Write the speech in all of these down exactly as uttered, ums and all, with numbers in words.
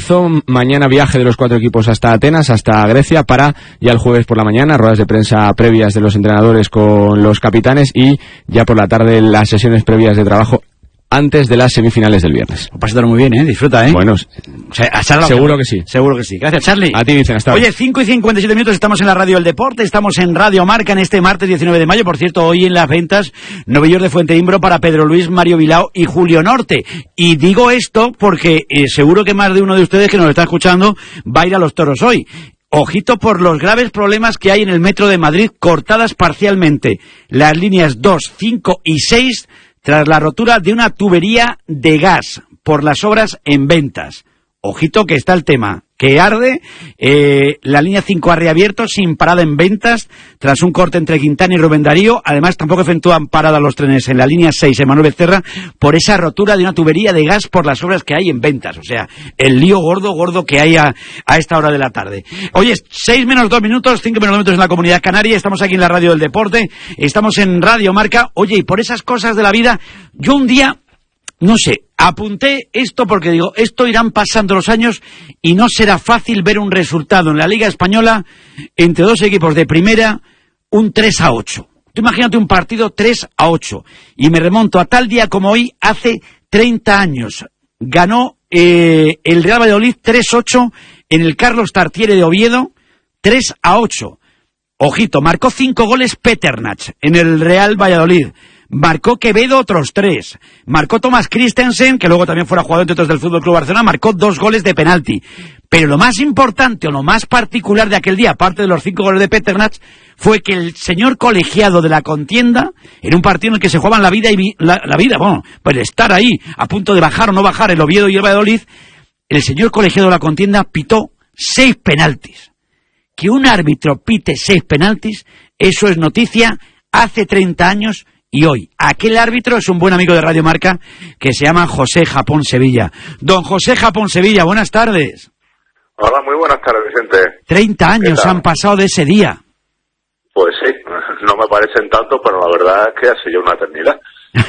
marzo. Mañana viaje de los cuatro equipos hasta Atenas, hasta Grecia, para ya el jueves por la mañana, ruedas de prensa previas de los entrenadores con los capitanes y ya por la tarde las sesiones previas de trabajo antes de las semifinales del viernes. Pásatelo muy bien, ¿eh? Disfruta, ¿eh? Bueno, o sea, a Charlie, seguro que sí. Seguro que sí. Gracias, Charlie. A ti, Vicente, hasta Oye, cinco y cincuenta y siete minutos, estamos en la Radio del Deporte, estamos en Radio Marca en este martes diecinueve de mayo. Por cierto, hoy en las ventas, novillos de Fuente Imbro para Pedro Luis, Mario Bilao y Julio Norte. Y digo esto porque eh, seguro que más de uno de ustedes que nos está escuchando va a ir a los toros hoy. Ojito por los graves problemas que hay en el metro de Madrid, cortadas parcialmente las líneas dos, cinco y seis tras la rotura de una tubería de gas por las obras en Ventas. Ojito que está el tema, que arde, eh, la línea cinco ha reabierto sin parada en Ventas, tras un corte entre Quintana y Rubén Darío. Además tampoco efectúan parada los trenes en la línea seis, en Manuel Becerra, por esa rotura de una tubería de gas por las obras que hay en Ventas. O sea, el lío gordo, gordo que hay a, a esta hora de la tarde. Oye, seis menos dos minutos, cinco menos dos minutos en la Comunidad Canaria, estamos aquí en la Radio del Deporte, estamos en Radio Marca. Oye, y por esas cosas de la vida, yo un día, no sé, apunté esto porque digo, esto irán pasando los años y no será fácil ver un resultado en la Liga Española entre dos equipos de primera, un tres a ocho. Tú imagínate un partido tres a ocho. Y me remonto a tal día como hoy, hace treinta años. Ganó eh, el Real Valladolid tres a ocho en el Carlos Tartiere de Oviedo, tres a ocho. Ojito, marcó cinco goles Peternach en el Real Valladolid. Marcó Quevedo otros tres. Marcó Thomas Christensen, que luego también fuera jugador entre otros del Fútbol Club Barcelona, marcó dos goles de penalti. Pero lo más importante o lo más particular de aquel día, aparte de los cinco goles de Peternach, fue que el señor colegiado de la contienda, en un partido en el que se jugaban la vida y vi, la, la vida, bueno, pues estar ahí, a punto de bajar o no bajar el Oviedo y el Valladolid, el señor colegiado de la contienda pitó seis penaltis. Que un árbitro pite seis penaltis, eso es noticia hace treinta años. Y hoy, aquel árbitro es un buen amigo de Radio Marca que se llama José Japón Sevilla. Don José Japón Sevilla, buenas tardes. Hola, muy buenas tardes, Vicente. Treinta años han pasado de ese día. Pues sí, no me parecen tanto, pero la verdad es que ha sido una eternidad.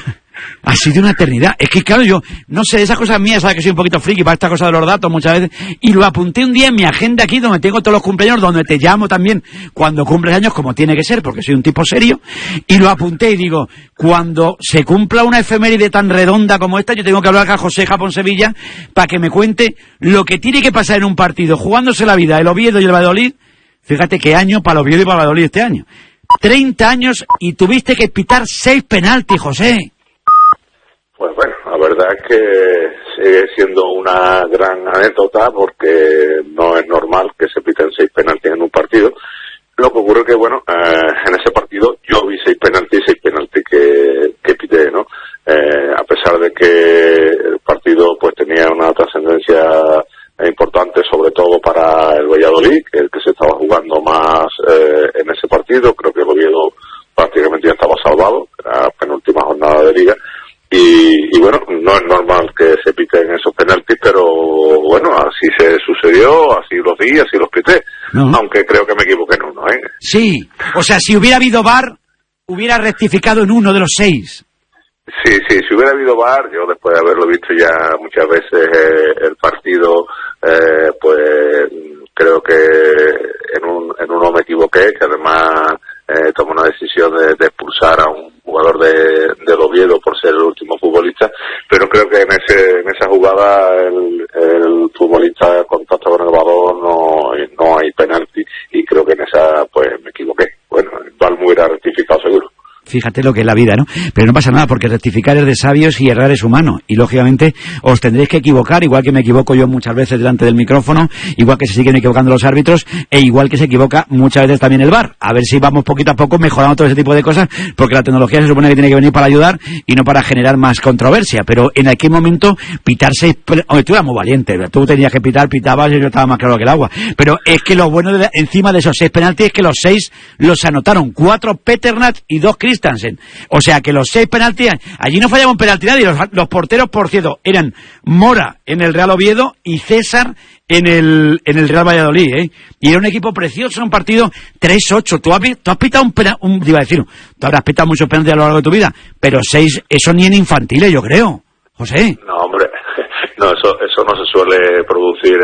Ha sido una eternidad. Es que claro, yo no sé, esas cosas mías, sabes que soy un poquito friki para esta cosa de los datos muchas veces, y lo apunté un día en mi agenda aquí donde tengo todos los cumpleaños, donde te llamo también cuando cumples años, como tiene que ser, porque soy un tipo serio, y lo apunté y digo, cuando se cumpla una efeméride tan redonda como esta, yo tengo que hablar con José Japón Sevilla para que me cuente lo que tiene que pasar en un partido, jugándose la vida el Oviedo y el Valladolid. Fíjate qué año para el Oviedo y para el Valladolid este año. treinta años y tuviste que pitar seis penaltis, José. Pues bueno, la verdad es que sigue siendo una gran anécdota porque no es normal que se piten seis penaltis en un partido. Lo que ocurre que, bueno, eh, en ese partido yo vi seis penaltis, seis penaltis que, que pité, ¿no? Eh, a pesar de que el partido pues tenía una trascendencia importante, sobre todo para el Valladolid, que el que se estaba jugando más eh, en ese partido. Creo que el Oviedo prácticamente ya estaba salvado, era penúltima jornada de liga. Y, y bueno, no es normal que se piten esos penaltis, pero bueno, así se sucedió, así los vi, así los pité, no. Aunque creo que me equivoqué en uno, ¿eh? Sí, o sea, si hubiera habido V A R, hubiera rectificado en uno de los seis. Sí, sí, si hubiera habido V A R, yo después de haberlo visto ya muchas veces eh, el partido, eh, pues creo que en, un, en uno me equivoqué, que además eh, tomó una decisión de, de expulsar a un jugador de, del Oviedo por ser el último futbolista, pero creo que en ese en esa jugada el, el futbolista contacta con el balón, no, no hay penalti, y creo que en esa pues me equivoqué. Bueno, el V A R me hubiera rectificado seguro. Fíjate lo que es la vida, ¿no? Pero no pasa nada, porque rectificar es de sabios y errar es humano. Y, lógicamente, os tendréis que equivocar, igual que me equivoco yo muchas veces delante del micrófono, igual que se siguen equivocando los árbitros, e igual que se equivoca muchas veces también el V A R. A ver si vamos poquito a poco mejorando todo ese tipo de cosas, porque la tecnología se supone que tiene que venir para ayudar y no para generar más controversia. Pero en aquel momento, pitar seis... Hombre, tú eras muy valiente, tú tenías que pitar, pitabas y yo estaba más claro que el agua. Pero es que lo bueno de, encima de esos seis penaltis es que los seis los anotaron. Cuatro Peternach y dos Christensen. O sea que los seis penaltis, allí no fallaba un penalti nadie. Los, los porteros, por cierto, eran Mora en el Real Oviedo y César en el en el Real Valladolid, ¿eh? Y era un equipo precioso, un partido tres ocho. Tú has, tú has pitado un penalti, un, iba a decir, tú habrás pitado muchos penaltis a lo largo de tu vida, pero seis, eso ni en infantiles, yo creo, José. No, hombre, no, eso eso no se suele producir